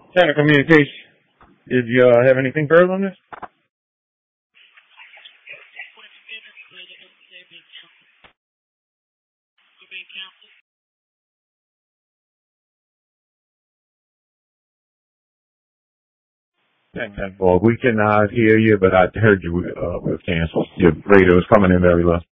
Center Communication. Did you have anything further on this? Boy, we cannot hear you, but I heard you was canceled. Your radio was coming in very low.